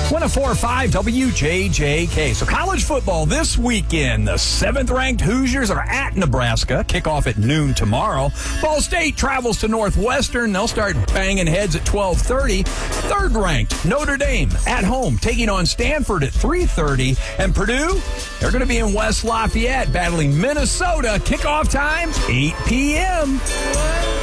104.5 WJJK. So college football this weekend. The 7th-ranked Hoosiers are at Nebraska. Kickoff at noon tomorrow. Ball State travels to Northwestern. They'll start banging heads at 12:30. 3rd-ranked Notre Dame at home taking on Stanford at 3:30. And Purdue, they're going to be in West Lafayette battling Minnesota. Kickoff time, 8 p.m.